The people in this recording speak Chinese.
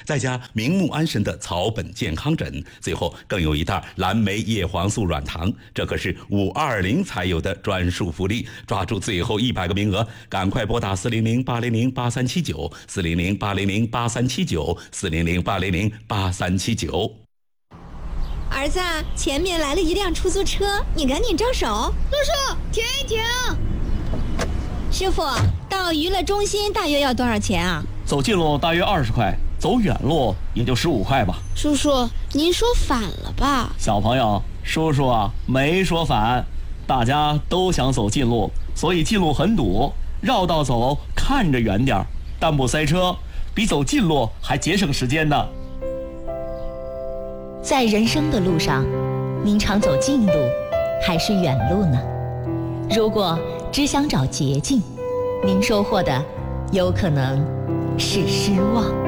再加明目安神的草本健康枕，最后更有一袋蓝莓叶黄素软糖，这可是520才有的专属福利！抓住最后100个名额，赶快拨打400-800-8379，400-800-8379，400-800-8379。 儿子，前面来了一辆出租车，你赶紧招手。 叔叔，停一停！ 师傅，到娱乐中心大约要多少钱啊？ 走近路大约20块，走远路也就15块吧。 叔叔，您说反了吧？ 小朋友，叔叔啊没说反，大家都想走近路，所以近路很堵，绕道走看着远点，但不塞车，比走近路还节省时间呢。 在人生的路上，您常走近路还是远路呢？如果只想找捷径，您收获的有可能是失望。